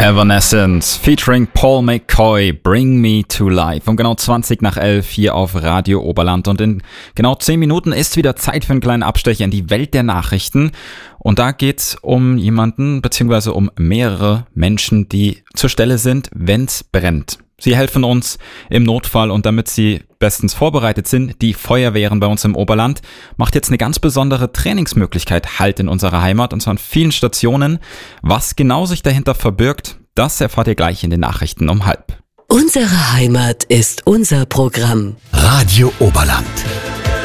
Evanescence featuring Paul McCoy, Bring Me to Life. Um genau 20 nach 11 hier auf Radio Oberland. Und in genau 10 Minuten ist wieder Zeit für einen kleinen Abstecher in die Welt der Nachrichten. Und da geht's um jemanden bzw. um mehrere Menschen, die zur Stelle sind, wenn's brennt. Sie helfen uns im Notfall und damit sie bestens vorbereitet sind, die Feuerwehren bei uns im Oberland, macht jetzt eine ganz besondere Trainingsmöglichkeit Halt in unserer Heimat und zwar an vielen Stationen. Was genau sich dahinter verbirgt, das erfahrt ihr gleich in den Nachrichten um 12:30. Unsere Heimat ist unser Programm. Radio Oberland.